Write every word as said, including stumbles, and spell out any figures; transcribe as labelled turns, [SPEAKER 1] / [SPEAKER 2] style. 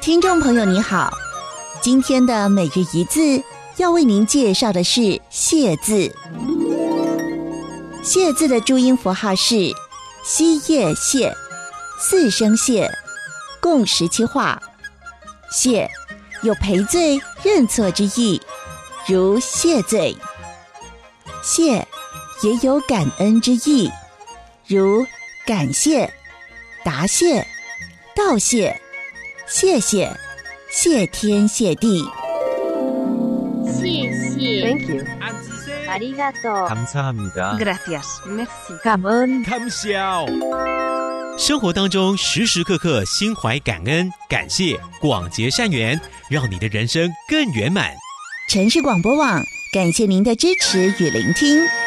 [SPEAKER 1] 听众朋友你好，今天的每日一字要为您介绍的是谢字。谢字的注音符号是西叶谢，四声谢，共十七画。谢有赔罪认错之意，如谢罪；谢也有感恩之意，如感谢、答谢、道谢、谢谢、谢天谢地。
[SPEAKER 2] 谢谢
[SPEAKER 3] Thank you.
[SPEAKER 2] ありがとう
[SPEAKER 4] 감사합니다.
[SPEAKER 3] Gracias. Merci. cảm ơn.
[SPEAKER 4] 감사합니다.
[SPEAKER 5] 生活当中时时刻刻心怀感恩、感谢、广结善缘，让你的人生更圆满。
[SPEAKER 1] 城市广播网，感谢您的支持与聆听。